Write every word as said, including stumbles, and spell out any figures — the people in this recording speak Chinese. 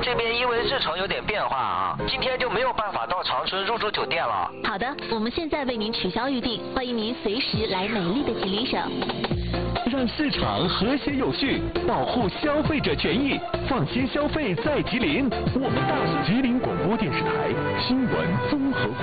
这边因为日程有点变化啊，今天就没有办法到长春入住酒店了。 好的，我们现在为您取消预订，欢迎您随时来美丽的吉林省。 让市场和谐有序，保护消费者权益，放心消费在吉林。我们大吉林广播电视台新闻综合广。